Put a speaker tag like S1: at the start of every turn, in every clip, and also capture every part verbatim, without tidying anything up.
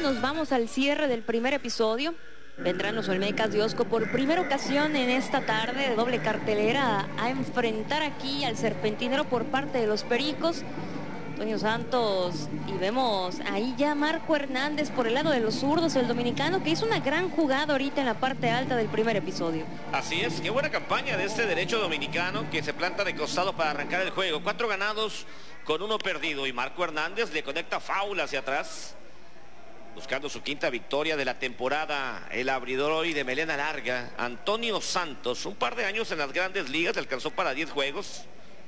S1: nos vamos al cierre del primer episodio. Vendrán los Olmecas de Osco por primera ocasión en esta tarde de doble cartelera a, a enfrentar aquí al Serpentinero por parte de los Pericos. Antonio Santos, y vemos ahí ya Marco Hernández por el lado de los zurdos, el dominicano que hizo una gran jugada ahorita en la parte alta del primer episodio.
S2: Así es, qué buena campaña de este derecho dominicano que se planta de costado para arrancar el juego. Cuatro ganados con uno perdido y Marco Hernández le conecta foul hacia atrás, buscando su quinta victoria de la temporada. El abridor hoy de melena larga, Antonio Santos, un par de años en las grandes ligas, alcanzó para diez juegos.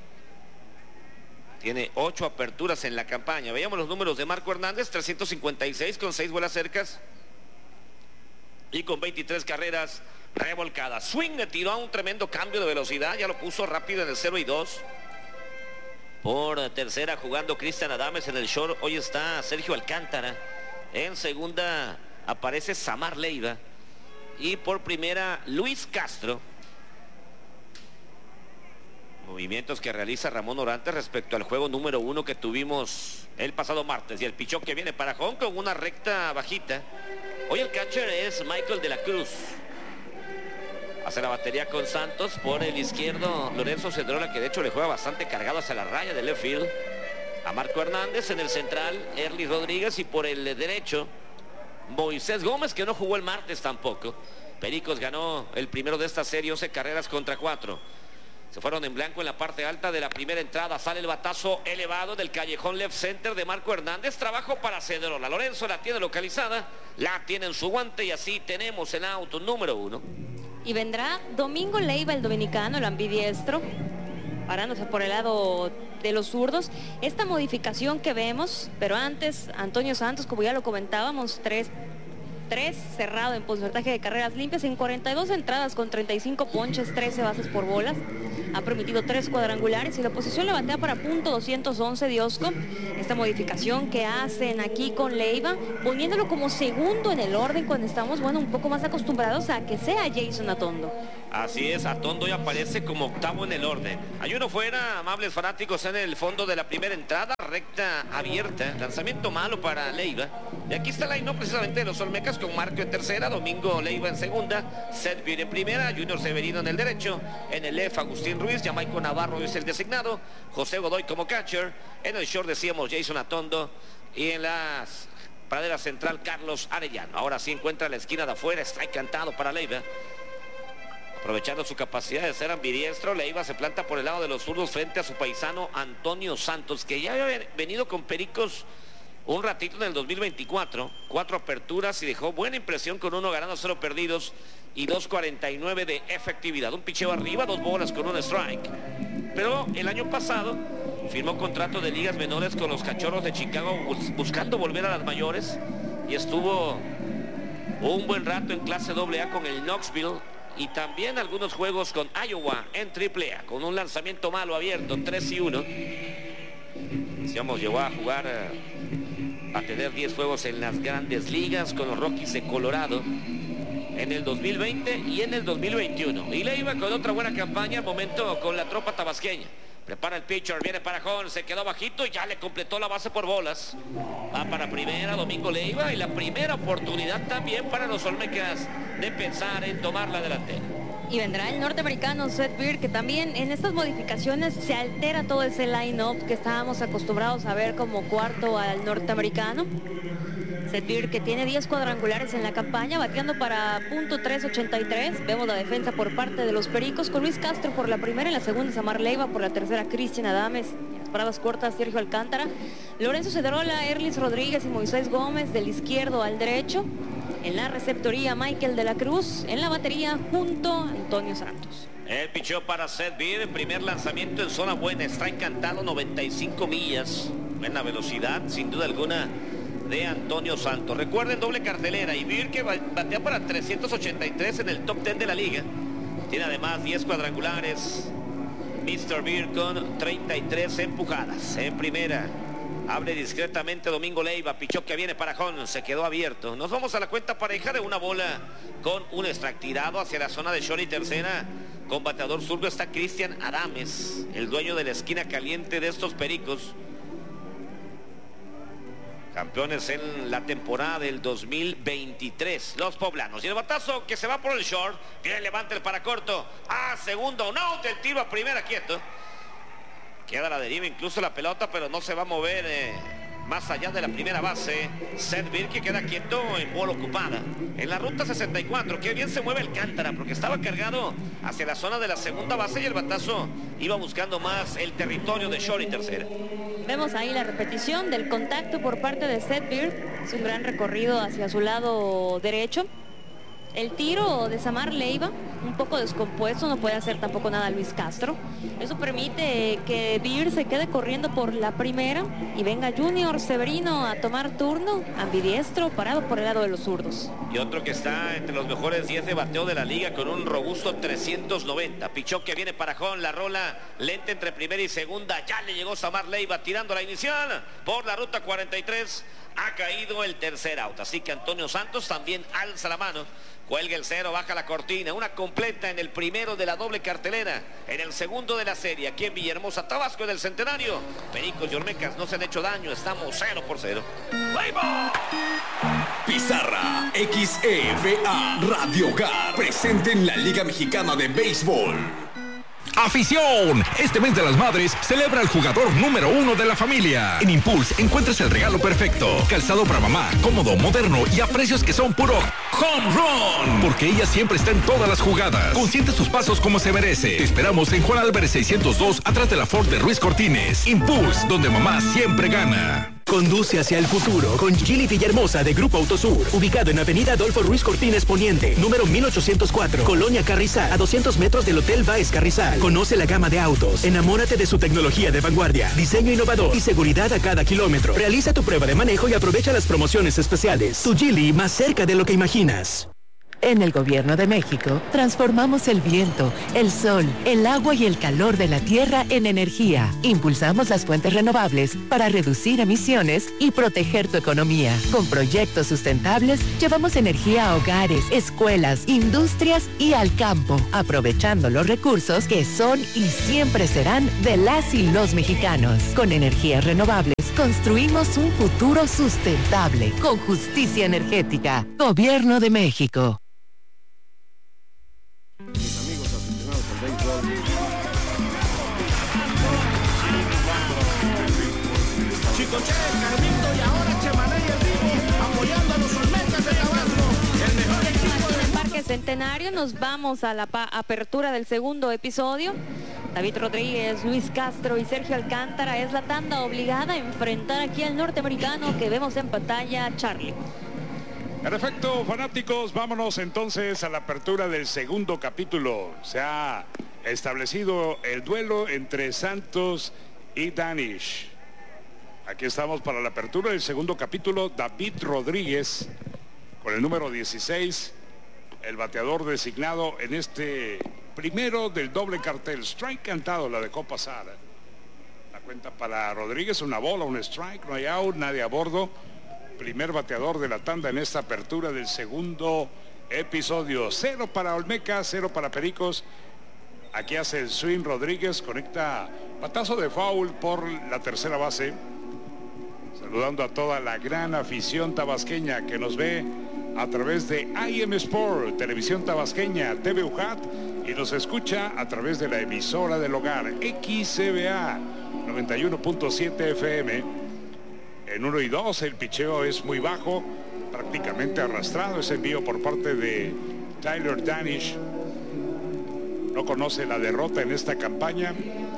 S2: Tiene ocho aperturas en la campaña. Veíamos los números de Marco Hernández, trescientos cincuenta y seis con seis vuelas cercas y con veintitrés carreras revolcadas. Swing le tiró a un tremendo cambio de velocidad, ya lo puso rápido en el cero y dos. Por tercera jugando Cristian Adames en el short. Hoy está Sergio Alcántara. En segunda aparece Samar Leiva. Y por primera Luis Castro. Movimientos que realiza Ramón Orantes respecto al juego número uno que tuvimos el pasado martes. Y el pichón que viene para Hong con una recta bajita. Hoy el catcher es Michael de la Cruz. Hace la batería con Santos. Por el izquierdo Lorenzo Cedrola, que de hecho le juega bastante cargado hacia la raya del left field. A Marco Hernández en el central, Erly Rodríguez, y por el derecho Moisés Gómez, que no jugó el martes tampoco. Pericos ganó el primero de esta serie, once carreras contra cuatro. Se fueron en blanco en la parte alta de la primera entrada. Sale el batazo elevado del callejón left center de Marco Hernández. Trabajo para Cedrola. Lorenzo la tiene localizada, la tiene en su guante y así tenemos el auto número uno.
S1: Y vendrá Domingo Leiva, el dominicano, el ambidiestro, parándose por el lado de los zurdos. Esta modificación que vemos, pero antes Antonio Santos, como ya lo comentábamos, tres tres cerrado en porcentaje de carreras limpias en cuarenta y dos entradas con treinta y cinco ponches, trece bases por bolas. Ha permitido tres cuadrangulares y la posición le batea para punto doscientos once de Osco. Esta modificación que hacen aquí con Leiva, poniéndolo como segundo en el orden cuando estamos, bueno, un poco más acostumbrados a que sea Jason Atondo.
S2: Así es, Atondo ya aparece como octavo en el orden. Hay uno fuera, amables fanáticos, en el fondo de la primera entrada, recta abierta, lanzamiento malo para Leiva. Y aquí está la line precisamente de los Olmecas con Marco en tercera, Domingo Leiva en segunda, Seth Beer en primera, Junior Severino en el derecho, en el left Agustín Ruiz, Jamaico Navarro es el designado, José Godoy como catcher, en el short decíamos Jason Atondo y en la pradera central Carlos Arellano. Ahora sí encuentra la esquina de afuera, está encantado para Leiva. Aprovechando su capacidad de ser ambidiestro, Leiva se planta por el lado de los zurdos frente a su paisano Antonio Santos, que ya había venido con Pericos un ratito en el dos mil veinticuatro, cuatro aperturas y dejó buena impresión con uno ganado, cero perdidos y dos cuarenta y nueve de efectividad. Un picheo arriba, dos bolas con un strike. Pero el año pasado firmó contrato de ligas menores con los Cachorros de Chicago, buscando volver a las mayores, y estuvo un buen rato en clase doble A con el Knoxville y también algunos juegos con Iowa en triple A, con un lanzamiento malo abierto, tres y uno. Decíamos, llegó a jugar, a tener diez juegos en las grandes ligas con los Rockies de Colorado en el dos mil veinte y en el dos mil veintiuno. Y Leiva con otra buena campaña al momento con la tropa tabasqueña. Prepara el pitcher, viene para Jón, se quedó bajito y ya le completó la base por bolas. Va para primera Domingo Leiva y la primera oportunidad también para los Olmecas de pensar en tomar la delantera.
S1: Y vendrá el norteamericano Seth Beer, que también en estas modificaciones se altera todo ese line-up que estábamos acostumbrados a ver como cuarto al norteamericano. Seth Beer, que tiene diez cuadrangulares en la campaña, bateando para punto tres ochenta y tres. Vemos la defensa por parte de los Pericos con Luis Castro por la primera, en la segunda Samar Leiva, por la tercera Cristian Adames, en las paradas cortas Sergio Alcántara, Lorenzo Cedrola, Erly Rodríguez y Moisés Gómez del izquierdo al derecho. En la receptoría Michael de la Cruz, en la batería junto a Antonio Santos.
S2: El picheo para Seth Beer, el primer lanzamiento en zona buena, está encantado, noventa y cinco millas, buena velocidad, sin duda alguna, de Antonio Santos. Recuerden, doble cartelera, y Beer que batea para trescientos ochenta y tres en el top diez de la liga. Tiene además diez cuadrangulares, mister Beer con treinta y tres empujadas. En primera abre discretamente Domingo Leiva, pichó que viene para Jón, se quedó abierto. Nos vamos a la cuenta pareja de una bola con un strike tirado hacia la zona de short y tercera. Con bateador zurdo está Cristian Adames, el dueño de la esquina caliente de estos Pericos. campeones en la temporada del dos mil veintitrés, los poblanos. Y el batazo que se va por el short, viene levanta el para corto, a segundo, no, out, el tiro a primera, quieto. Queda a la deriva incluso la pelota, pero no se va a mover eh, más allá de la primera base. Seth Beer, que queda quieto en bola ocupada. En la ruta sesenta y cuatro, que bien se mueve Alcántara, porque estaba cargado hacia la zona de la segunda base y el batazo iba buscando más el territorio de short y tercera.
S1: Vemos ahí la repetición del contacto por parte de Seth Beer. Es un gran recorrido hacia su lado derecho. El tiro de Samar Leiva, un poco descompuesto, no puede hacer tampoco nada Luis Castro. Eso permite que Beer se quede corriendo por la primera y venga Junior Severino a tomar turno, ambidiestro, parado por el lado de los zurdos.
S2: Y otro que está entre los mejores diez de bateo de la liga con un robusto trescientos noventa. Pichó que viene para Jón, la rola lenta entre primera y segunda. Ya le llegó Samar Leiva tirando la inicial por la ruta cuarenta y tres. Ha caído el tercer out, así que Antonio Santos también alza la mano, cuelga el cero, baja la cortina, una completa en el primero de la doble cartelera, en el segundo de la serie, aquí en Villahermosa, Tabasco, en el Centenario. Pericos y Olmecas no se han hecho daño, estamos cero por cero.
S3: Pizarra X E V A Radio Hogar, presente en la Liga Mexicana de Béisbol.
S4: ¡Afición! Este mes de las madres celebra al jugador número uno de la familia. En Impulse encuentras el regalo perfecto. Calzado para mamá, cómodo, moderno y a precios que son puro home run. Porque ella siempre está en todas las jugadas. Consiente sus pasos como se merece. Te esperamos en Juan Álvarez seiscientos dos, atrás de la Ford de Ruiz Cortines. Impulse, donde mamá siempre gana.
S5: Conduce hacia el futuro con Gili Villahermosa de Grupo Autosur, ubicado en Avenida Adolfo Ruiz Cortines Poniente, número mil ochocientos cuatro, Colonia Carrizal, a doscientos metros del Hotel Baez Carrizal. Conoce la gama de autos, enamórate de su tecnología de vanguardia, diseño innovador y seguridad a cada kilómetro. Realiza tu prueba de manejo y aprovecha las promociones especiales. Tu Gili, más cerca de lo que imaginas.
S6: En el Gobierno de México, transformamos el viento, el sol, el agua y el calor de la tierra en energía. Impulsamos las fuentes renovables para reducir emisiones y proteger tu economía. Con proyectos sustentables, llevamos energía a hogares, escuelas, industrias y al campo, aprovechando los recursos que son y siempre serán de las y los mexicanos. Con energías renovables, construimos un futuro sustentable, con justicia energética. Gobierno de México.
S7: Chicoche, Carmito y ahora Chemané y el Vivo, apoyando a los Olmecas de Tabasco, el mejor equipo del
S1: Parque Centenario. Nos vamos a la apertura del segundo episodio. David Rodríguez, Luis Castro y Sergio Alcántara. Es la tanda obligada a enfrentar aquí al norteamericano que vemos en pantalla, Charlie.
S8: Perfecto, fanáticos, vámonos entonces a la apertura del segundo capítulo. Se ha establecido el duelo entre Santos y Danish. Aquí estamos para la apertura del segundo capítulo. David Rodríguez con el número dieciséis, el bateador designado en este primero del doble cartel. Strike cantado, la dejó pasar. La cuenta para Rodríguez, una bola, un strike, no hay out, nadie a bordo. Primer bateador de la tanda en esta apertura del segundo episodio. Cero para Olmeca, cero para Pericos. Aquí hace el swing Rodríguez, conecta batazo de foul por la tercera base. Saludando a toda la gran afición tabasqueña que nos ve a través de I M Sport, Televisión Tabasqueña, T V U J A T, y nos escucha a través de la emisora del hogar, X C V A noventa y uno punto siete F M. En uno y dos el picheo es muy bajo, prácticamente arrastrado. Ese envío por parte de Tyler Danish. No conoce la derrota en esta campaña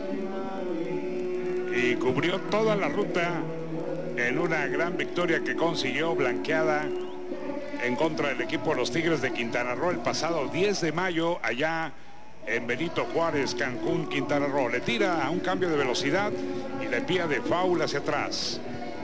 S8: y cubrió toda la ruta en una gran victoria que consiguió, blanqueada en contra del equipo de los Tigres de Quintana Roo el pasado diez de mayo allá en Benito Juárez, Cancún, Quintana Roo. Le tira a un cambio de velocidad y le envía de foul hacia atrás.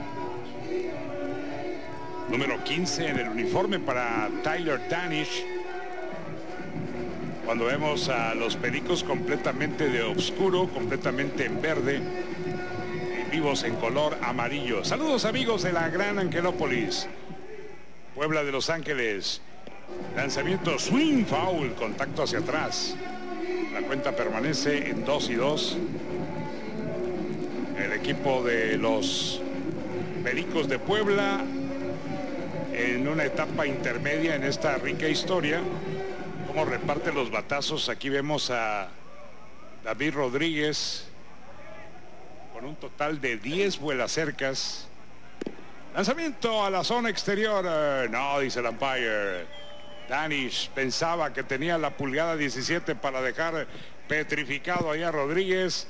S8: Número quince en el uniforme para Tyler Danish. Cuando vemos a los Pericos completamente de oscuro, completamente en verde, y vivos en color amarillo. Saludos amigos de la Gran Angelópolis, Puebla de Los Ángeles. Lanzamiento swing foul, contacto hacia atrás. La cuenta permanece en dos y dos. El equipo de los Pericos de Puebla en una etapa intermedia en esta rica historia. Cómo reparte los batazos. Aquí vemos a David Rodríguez con un total de diez vuelacercas. Lanzamiento a la zona exterior. No, dice el umpire. Danish pensaba que tenía la pulgada diecisiete para dejar petrificado allá a Rodríguez.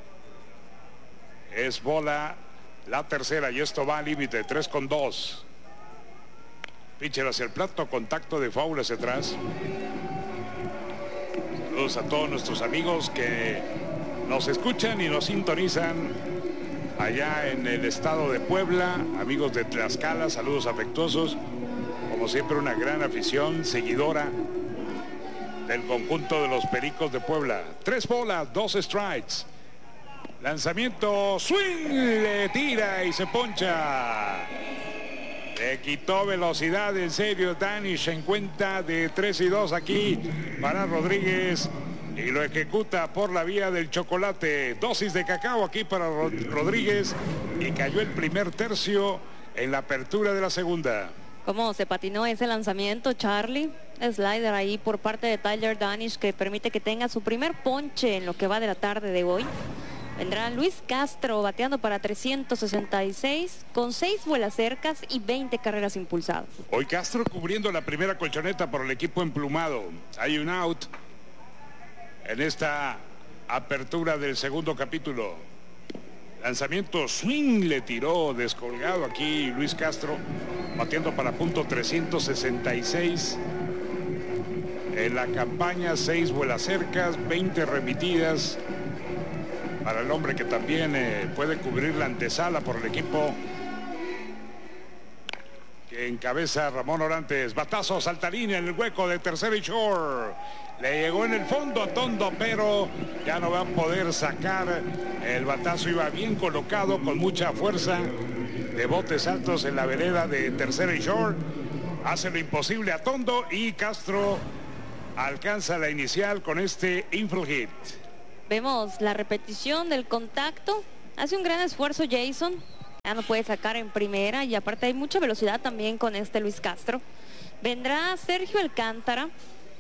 S8: Es bola la tercera y esto va al límite, tres con dos. Pitcher hacia el plato, contacto de foul hacia atrás. Saludos a todos nuestros amigos que nos escuchan y nos sintonizan allá en el estado de Puebla, amigos de Tlaxcala, saludos afectuosos. Como siempre, una gran afición seguidora del conjunto de los Pericos de Puebla. Tres bolas, dos strikes. Lanzamiento, swing, le tira y se poncha. Le quitó velocidad, en serio, Danish en cuenta de tres y dos aquí para Rodríguez. Y lo ejecuta por la vía del chocolate. Dosis de cacao aquí para Rodríguez. Y cayó el primer tercio en la apertura de la segunda.
S1: Cómo se patinó ese lanzamiento, Charlie. Slider ahí por parte de Tyler Danish que permite que tenga su primer ponche en lo que va de la tarde de hoy. Vendrá Luis Castro bateando para trescientos sesenta y seis con seis vuelacercas y veinte carreras impulsadas.
S8: Hoy Castro cubriendo la primera colchoneta por el equipo emplumado. Hay un out en esta apertura del segundo capítulo. Lanzamiento swing, le tiró descolgado aquí Luis Castro, bateando para punto trescientos sesenta y seis. En la campaña, seis vuelacercas, veinte remitidas. Para el hombre que también eh, puede cubrir la antesala por el equipo que encabeza Ramón Orantes. Batazo, saltarín en el hueco de tercera y short. Le llegó en el fondo a Tondo, pero ya no va a poder sacar. El batazo iba bien colocado, con mucha fuerza, de botes altos en la vereda de tercera y short. Hace lo imposible a Tondo y Castro alcanza la inicial con este infield hit.
S1: Vemos la repetición del contacto. Hace un gran esfuerzo Jason. Ya no puede sacar en primera y aparte hay mucha velocidad también con este Luis Castro. Vendrá Sergio Alcántara,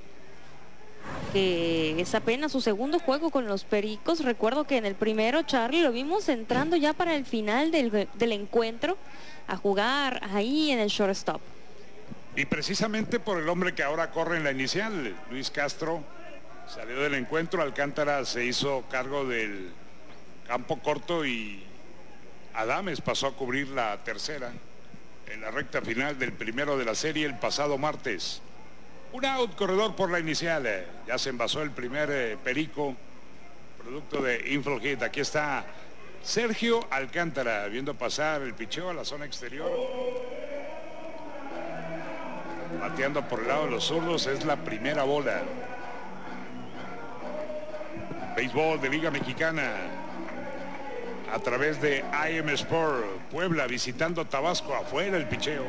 S1: que es apenas su segundo juego con los Pericos. Recuerdo que en el primero, Charlie, lo vimos entrando ya para el final del, del encuentro a jugar ahí en el shortstop.
S8: Y precisamente por el hombre que ahora corre en la inicial, Luis Castro, salió del encuentro. Alcántara se hizo cargo del campo corto y Adames pasó a cubrir la tercera en la recta final del primero de la serie el pasado martes. Un out, corredor por la inicial. Ya se envasó el primer eh, perico, producto de infield hit. Aquí está Sergio Alcántara viendo pasar el picheo a la zona exterior. Bateando por el lado de los zurdos, es la primera bola. Béisbol de Liga Mexicana a través de I M Sport. Puebla visitando Tabasco, afuera el picheo.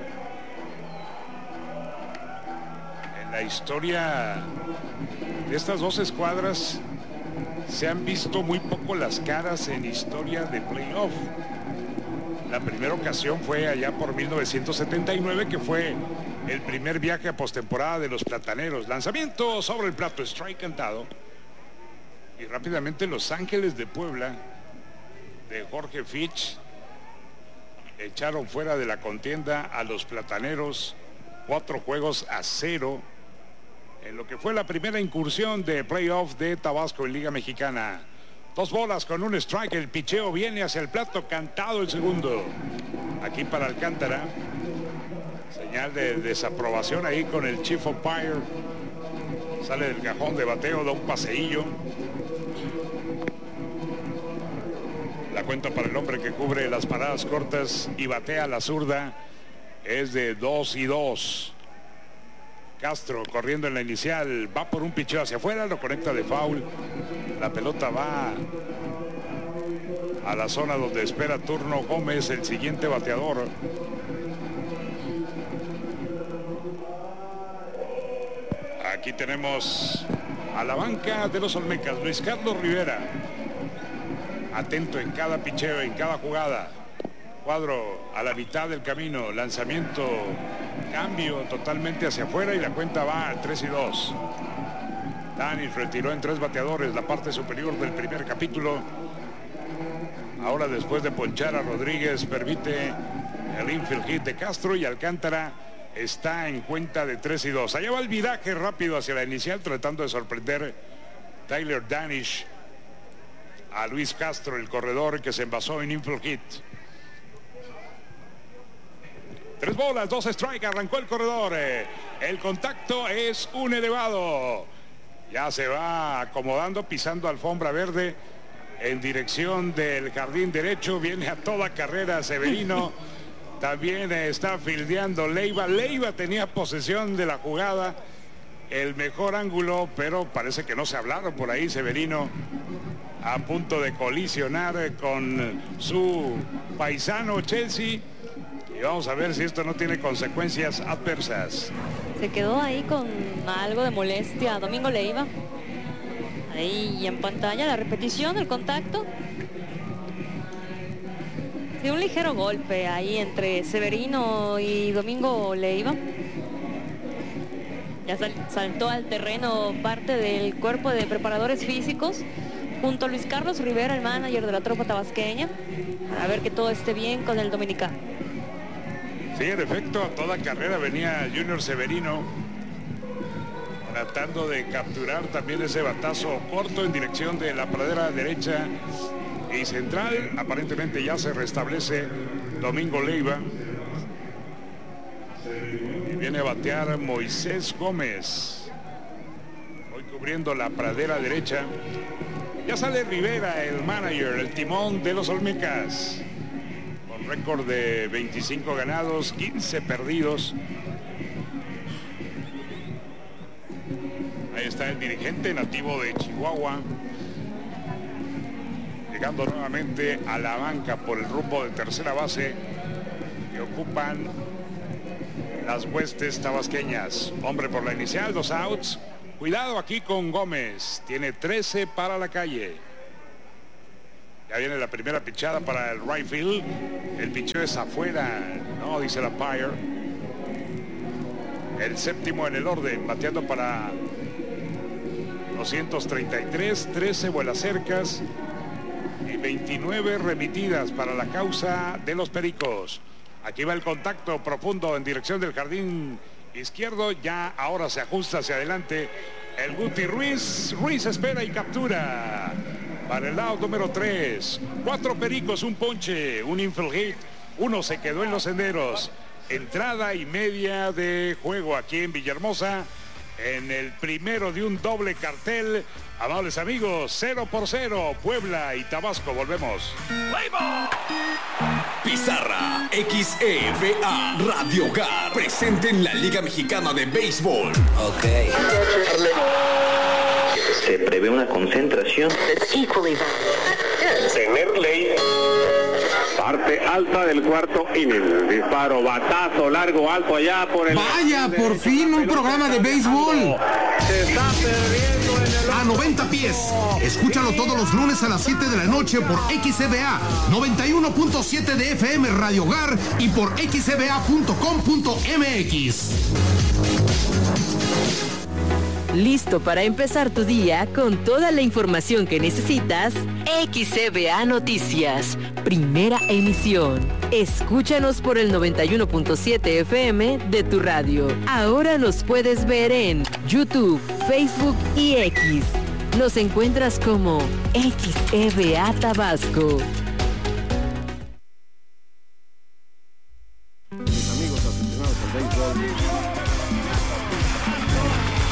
S8: En la historia de estas dos escuadras se han visto muy poco las caras en historia de playoff. La primera ocasión fue allá por mil novecientos setenta y nueve, que fue el primer viaje a postemporada de los Plataneros. Lanzamiento sobre el plato, strike cantado. Y rápidamente Los Ángeles de Puebla, de Jorge Fitch, echaron fuera de la contienda a los Plataneros, cuatro juegos a cero, en lo que fue la primera incursión de playoff de Tabasco en Liga Mexicana. Dos bolas con un strike, el picheo viene hacia el plato, cantado el segundo. Aquí para Alcántara, señal de desaprobación ahí con el chief umpire. Sale del cajón de bateo, da un paseillo. La cuenta para el hombre que cubre las paradas cortas y batea la zurda es de dos y dos. Castro corriendo en la inicial, va por un picheo hacia afuera, lo conecta de foul. La pelota va a la zona donde espera turno Gómez, el siguiente bateador. Aquí tenemos a la banca de los Olmecas, Luis Carlos Rivera, atento en cada picheo, en cada jugada. Cuadro a la mitad del camino, lanzamiento, cambio totalmente hacia afuera y la cuenta va a tres y dos. Danish retiró en tres bateadores la parte superior del primer capítulo. Ahora, después de ponchar a Rodríguez, permite el infield hit de Castro y Alcántara está en cuenta de tres y dos. Allá va el viraje rápido hacia la inicial, tratando de sorprender Tyler Danish a Luis Castro, el corredor que se envasó en infield hit. Tres bolas, dos strike, arrancó el corredor. El contacto es un elevado. Ya se va acomodando, pisando alfombra verde en dirección del jardín derecho. Viene a toda carrera Severino. También está fildeando Leiva. Leiva tenía posesión de la jugada, el mejor ángulo, pero parece que no se hablaron por ahí. Severino a punto de colisionar con su paisano Chelsea. Y vamos a ver si esto no tiene consecuencias adversas.
S1: Se quedó ahí con algo de molestia Domingo Leiva. Ahí en pantalla la repetición, el contacto. Sí, un ligero golpe ahí entre Severino y Domingo Leiva. Ya sal, saltó al terreno parte del cuerpo de preparadores físicos junto a Luis Carlos Rivera, el manager de la tropa tabasqueña, para ver que todo esté bien con el dominicano.
S8: Sí, en efecto, a toda carrera venía Junior Severino tratando de capturar también ese batazo corto en dirección de la pradera derecha y central. Aparentemente ya se restablece Domingo Leiva y viene a batear Moisés Gómez, hoy cubriendo la pradera derecha. Ya sale Rivera, el manager, el timón de los Olmecas, con récord de veinticinco ganados, quince perdidos. Ahí está el dirigente nativo de Chihuahua, llegando nuevamente a la banca por el rumbo de tercera base que ocupan las huestes tabasqueñas. Hombre por la inicial, dos outs. Cuidado aquí con Gómez, tiene trece para la calle. Ya viene la primera pichada para el right field. El picheo es afuera, no, dice el umpire. El séptimo en el orden, bateando para doscientos treinta y tres, trece vuelas cercas y veintinueve remitidas para la causa de los Pericos. Aquí va el contacto profundo en dirección del jardín izquierdo. Ya ahora se ajusta hacia adelante el Guti Ruiz. Ruiz espera y captura para el lado número tres. Cuatro Pericos, un ponche, un infield hit. Uno se quedó en los senderos. Entrada y media de juego aquí en Villahermosa, en el primero de un doble cartel. Amables amigos, cero por cero, Puebla y Tabasco. Volvemos.
S3: Pizarra, X E V A, Radio Hogar, presente en la Liga Mexicana de Béisbol.
S9: Ok. Se prevé una concentración.
S10: Tener ley. Parte alta del cuarto inning. Disparo, batazo, largo, alto allá por el...
S11: Vaya, por fin un programa de béisbol.
S10: Se está perdiendo en el...
S11: A noventa pies. Escúchalo todos los lunes a las siete de la noche por X E V A noventa y uno punto siete de F M Radio Hogar y por x e v a punto com punto m x.
S6: Listo para empezar tu día con toda la información que necesitas. X E V A Noticias, primera emisión. Escúchanos por el noventa y uno punto siete F M de tu radio. Ahora nos puedes ver en YouTube, Facebook y X. Nos encuentras como X E V A Tabasco.
S12: Mis amigos aficionados al béisbol,